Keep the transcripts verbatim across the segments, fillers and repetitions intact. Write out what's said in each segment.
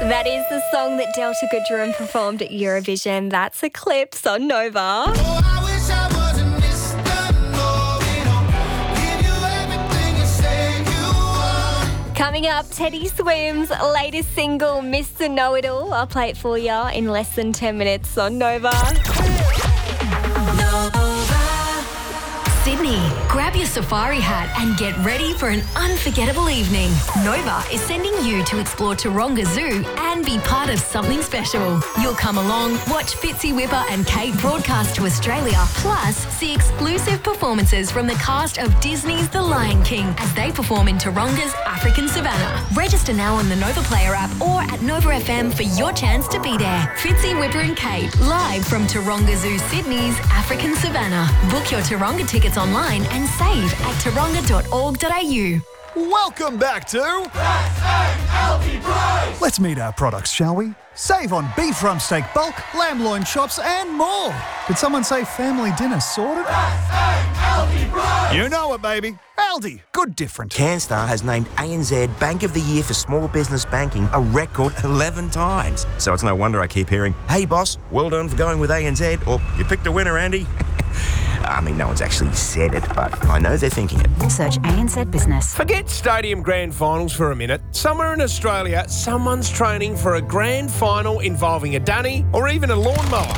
That is the song that Delta Goodrem performed at Eurovision. That's Eclipse on Nova. Oh, I wish I wasn't Mister Know-it-all. Give you everything you say you want. Coming up, Teddy Swims' latest single, Mister Know-it-all. I'll play it for you in less than ten minutes on Nova. Sydney, grab your safari hat and get ready for an unforgettable evening. Nova is sending you to explore Taronga Zoo and be part of something special. You'll come along, watch Fitzy Whipper and Kate broadcast to Australia, plus see exclusive performances from the cast of Disney's The Lion King as they perform in Taronga's African Savannah. Register now on the Nova Player app or at Nova F M for your chance to be there. Fitzy Whipper and Kate, live from Taronga Zoo Sydney's African Savannah. Book your Taronga tickets online and save at taronga dot org dot a u. Welcome back to S A L T Price. Let's meet our products, shall we? Save on beef rump steak bulk, lamb loin chops and more. Did someone say family dinner sorted? S A L T Price. You know it, baby. Aldi, good different. CanStar has named A N Z Bank of the Year for Small Business Banking a record eleven times. So it's no wonder I keep hearing, hey boss, well done for going with A N Z, or you picked a winner, Andy. I mean, no one's actually said it, but I know they're thinking it. Search A N Z Business. Forget stadium grand finals for a minute. Somewhere in Australia, someone's training for a grand final involving a dunny or even a lawnmower.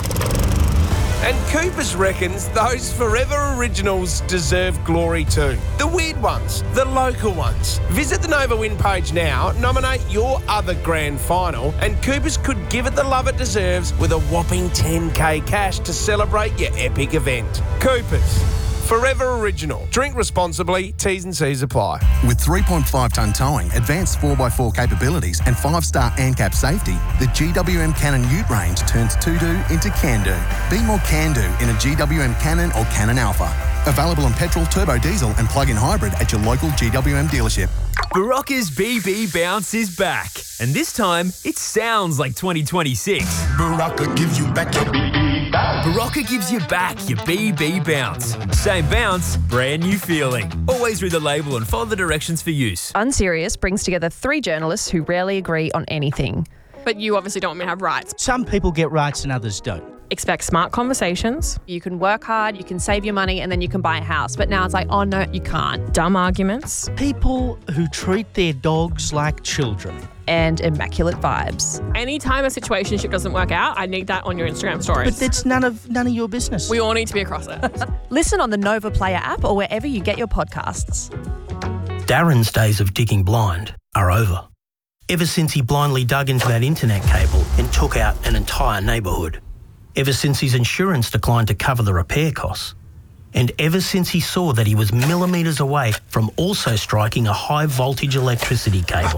And Coopers reckons those Forever Originals deserve glory too. The weird ones, the local ones. Visit the Nova Win page now, nominate your other grand final, and Coopers could give it the love it deserves with a whopping ten K cash to celebrate your epic event. Coopers, Forever Original. Drink responsibly, T's and C's apply. With three point five tonne towing, advanced four by four capabilities and five star ANCAP safety, the G W M Cannon Ute range turns to-do into can-do. Be more can-do in a G W M Cannon or Cannon Alpha. Available in petrol, turbo diesel and plug-in hybrid at your local G W M dealership. Barocca's B B Bounce is back. And this time, it sounds like twenty twenty-six. Barocca gives you back your B B bounce. Barocca gives you back your B B Bounce. Same bounce, brand new feeling. Always read the label and follow the directions for use. Unserious brings together three journalists who rarely agree on anything. But you obviously don't want me to have rights. Some people get rights and others don't. Expect smart conversations. You can work hard, you can save your money, and then you can buy a house. But now it's like, oh no, you can't. Dumb arguments. People who treat their dogs like children. And immaculate vibes. Anytime a situationship doesn't work out, I need that on your Instagram stories. But that's none of none of your business. We all need to be across it. Listen on the Nova Player app or wherever you get your podcasts. Darren's days of digging blind are over. Ever since he blindly dug into that internet cable and took out an entire neighbourhood. Ever since his insurance declined to cover the repair costs. And ever since he saw that he was millimetres away from also striking a high voltage electricity cable.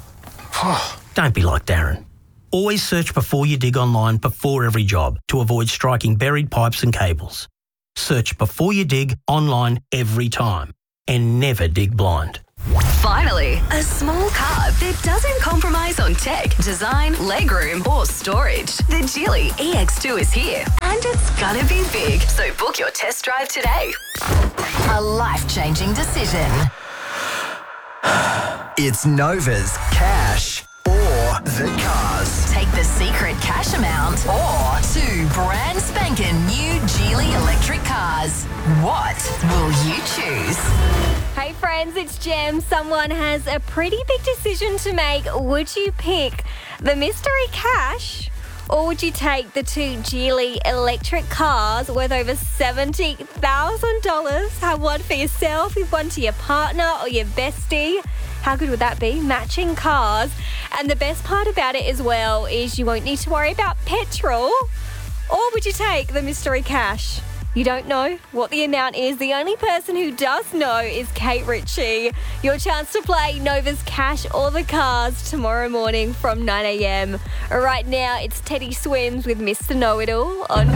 Don't be like Darren. Always search before you dig online before every job to avoid striking buried pipes and cables. Search before you dig online every time and never dig blind. Finally, a small car that doesn't compromise on tech, design, legroom, or storage. The Geely E X two is here, and it's gonna be big. So book your test drive today. A life-changing decision. It's Nova's Cash or the Cars. Take the secret cash amount or two brand spanking new Geely electric cars. What will you choose? Hey friends, it's Jem. Someone has a pretty big decision to make. Would you pick the mystery cash or would you take the two Geely electric cars worth over seventy thousand dollars? Have one for yourself, give one to your partner or your bestie. How good would that be? Matching cars. And the best part about it as well is you won't need to worry about petrol. Or would you take the mystery cash? You don't know what the amount is. The only person who does know is Kate Ritchie. Your chance to play Nova's Cash or the Cars tomorrow morning from nine a.m. Right now, it's Teddy Swims with Mister Know-It-All on